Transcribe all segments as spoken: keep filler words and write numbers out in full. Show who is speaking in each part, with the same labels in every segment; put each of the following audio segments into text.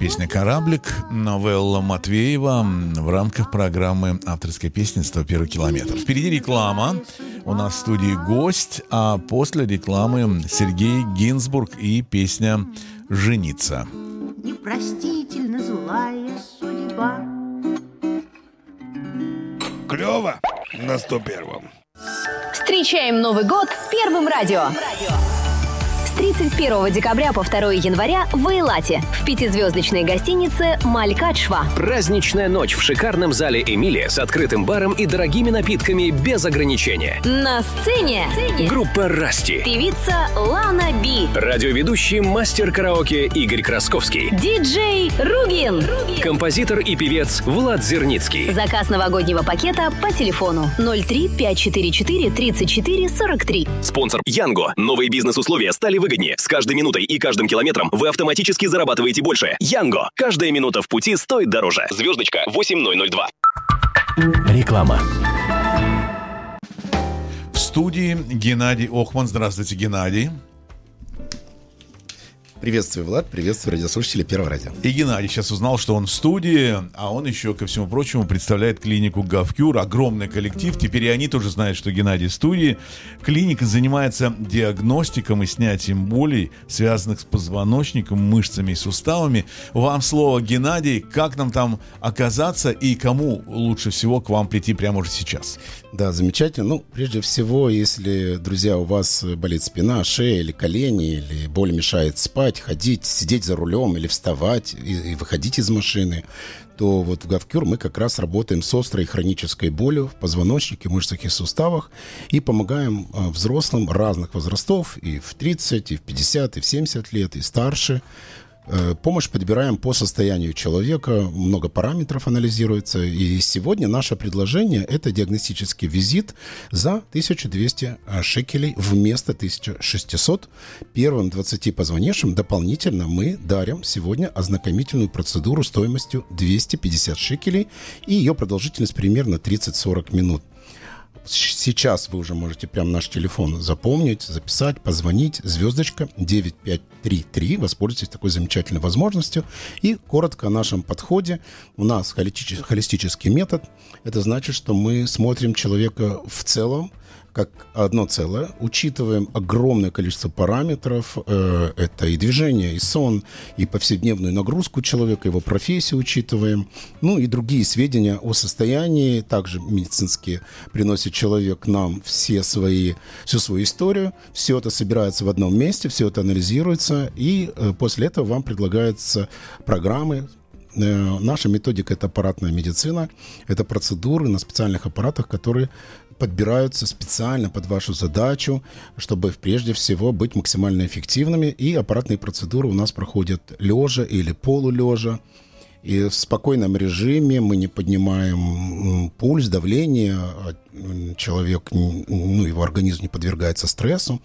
Speaker 1: песня «Кораблик», новелла Матвеева в рамках программы авторской песни «сто первый километр». Впереди реклама, у нас в студии гость, а после рекламы Сергей Гинзбург и песня «Жениться».
Speaker 2: Непростительно злая судьба.
Speaker 3: Клево на сто первом.
Speaker 4: Встречаем Новый год с Первым радио. С тридцать первого декабря по второго января в Эйлате в пятизвездочной гостинице «Малькадшва».
Speaker 5: Праздничная ночь в шикарном зале «Эмилия» с открытым баром и дорогими напитками без ограничения.
Speaker 4: На сцене
Speaker 5: группа «Расти»,
Speaker 4: певица Лана Би,
Speaker 5: радиоведущий мастер караоке Игорь Красковский,
Speaker 4: диджей Ругин,
Speaker 5: композитор и певец Влад Зерницкий.
Speaker 4: Заказ новогоднего пакета по телефону ноль три пять четыре четыре тридцать четыре сорок три.
Speaker 5: Спонсор Янго. Новые бизнес-условия стали выгоднее. С каждой минутой и каждым километром вы автоматически зарабатываете больше. Янго. Каждая минута в пути стоит дороже. Звездочка восемь ноль ноль два. Реклама.
Speaker 1: В студии Геннадий Охман. Здравствуйте, Геннадий.
Speaker 6: Приветствую, Влад, приветствую радиослушатели Первого радио.
Speaker 1: И Геннадий сейчас узнал, что он в студии, а он еще, ко всему прочему, представляет клинику «Гавкюр». Огромный коллектив. Теперь и они тоже знают, что Геннадий в студии. Клиника занимается диагностиком и снятием болей, связанных с позвоночником, мышцами и суставами. Вам слово, Геннадий. Как нам там оказаться и кому лучше всего к вам прийти прямо уже сейчас?
Speaker 6: Да, замечательно. Ну, прежде всего, если, друзья, у вас болит спина, шея или колени, или боль мешает спать, ходить, сидеть за рулем или вставать и, и выходить из машины, то вот в Гавкюр мы как раз работаем с острой хронической болью в позвоночнике, мышцах и суставах и помогаем а, взрослым разных возрастов, и в тридцать, и в пятьдесят, и в семьдесят лет, и старше. Помощь подбираем по состоянию человека, много параметров анализируется. И сегодня наше предложение – это диагностический визит за тысячу двести шекелей вместо тысячи шестисот. Первым двадцати позвонившим дополнительно мы дарим сегодня ознакомительную процедуру стоимостью двести пятьдесят шекелей, и ее продолжительность примерно тридцать-сорок минут. Сейчас вы уже можете прям наш телефон запомнить, записать, позвонить. Звездочка девять пять три три. Воспользуйтесь такой замечательной возможностью. И коротко о нашем подходе. У нас холистический метод. Это значит, что мы смотрим человека в целом, как одно целое, учитываем огромное количество параметров. Э, это и движение, и сон, и повседневную нагрузку человека, его профессию учитываем. Ну и другие сведения о состоянии. Также медицинские приносит человек нам все свои, всю свою историю. Все это собирается в одном месте, все это анализируется. И э, после этого вам предлагаются программы. Э, наша методика – это аппаратная медицина. Это процедуры на специальных аппаратах, которые подбираются специально под вашу задачу, чтобы прежде всего быть максимально эффективными. И аппаратные процедуры у нас проходят лежа или полулежа. И в спокойном режиме мы не поднимаем пульс, давление, человек, ну, его организм не подвергается стрессу.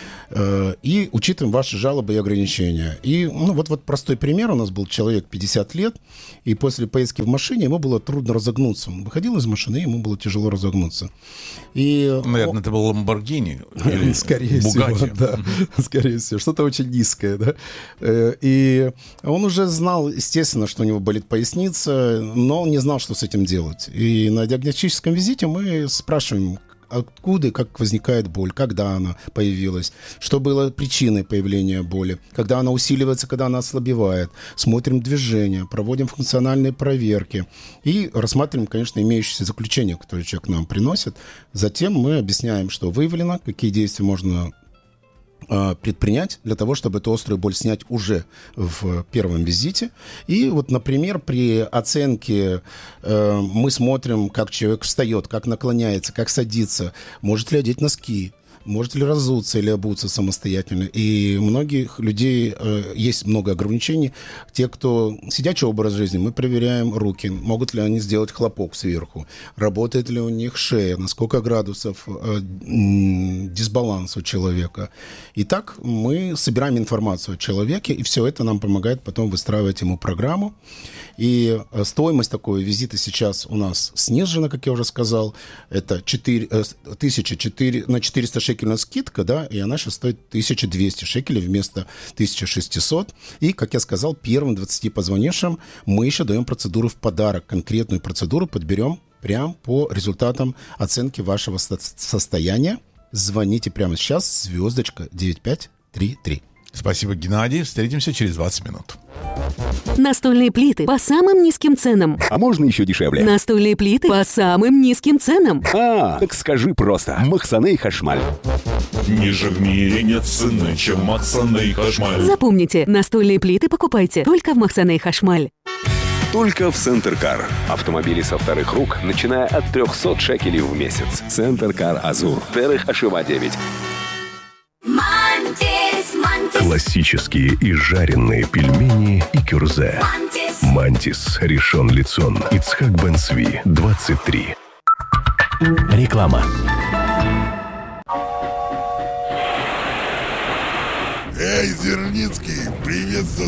Speaker 6: И учитываем ваши жалобы и ограничения. И ну, вот, вот простой пример. У нас был человек пятьдесят лет, и после поездки в машине ему было трудно разогнуться. Он выходил из машины, ему было тяжело разогнуться. И...
Speaker 1: Наверное, это был Ламборгини или
Speaker 6: скорее
Speaker 1: Бугатти.
Speaker 6: Всего, да. Скорее всего, что-то очень низкое. Да? И он уже знал, естественно, что у него болит поясница, но он не знал, что с этим делать. И на диагностическом визите мы спрашиваем, откуда и как возникает боль, когда она появилась, что было причиной появления боли, когда она усиливается, когда она ослабевает. Смотрим движение, проводим функциональные проверки и рассматриваем, конечно, имеющиеся заключения, которые человек нам приносит. Затем мы объясняем, что выявлено, какие действия можно предпринять для того, чтобы эту острую боль снять уже в первом визите. И вот, например, при оценке э, мы смотрим, как человек встает, как наклоняется, как садится, может ли одеть носки, может ли разуться или обуться самостоятельно. И у многих людей э, есть много ограничений. Те, кто сидячий образ жизни, мы проверяем руки, могут ли они сделать хлопок сверху, работает ли у них шея, на сколько градусов э, дисбаланс у человека. И так мы собираем информацию о человеке, и все это нам помогает потом выстраивать ему программу. И стоимость такого визита сейчас у нас снижена, как я уже сказал. Это четыре, тысяча четыре, на четыреста шекелей шекельная скидка, да, и она сейчас стоит тысяча двести шекелей вместо тысяча шестьсот. И, как я сказал, первым двадцати позвонившим мы еще даем процедуру в подарок. Конкретную процедуру подберем прямо по результатам оценки вашего со- состояния. Звоните прямо сейчас, звездочка девять пять три три.
Speaker 1: Спасибо, Геннадий. Встретимся через двадцать минут.
Speaker 7: Настольные плиты по самым низким ценам.
Speaker 8: А можно еще дешевле?
Speaker 7: Настольные плиты по самым низким ценам.
Speaker 8: А, так скажи просто. Махсаней Хашмаль.
Speaker 9: Ниже в мире нет цены, чем Махсаней Хашмаль.
Speaker 7: Запомните, настольные плиты покупайте только в Махсаней Хашмаль.
Speaker 8: Только в Центр Кар. Автомобили со вторых рук, начиная от трехсот шекелей в месяц. Центр Кар Азур. Терых Ашива девять.
Speaker 10: Классические и жареные пельмени и кюрзе. Мантис, Ришон Лицон, Ицхак Бен Цви, двадцать три.
Speaker 5: Реклама.
Speaker 3: Эй, Зерницкий, привет,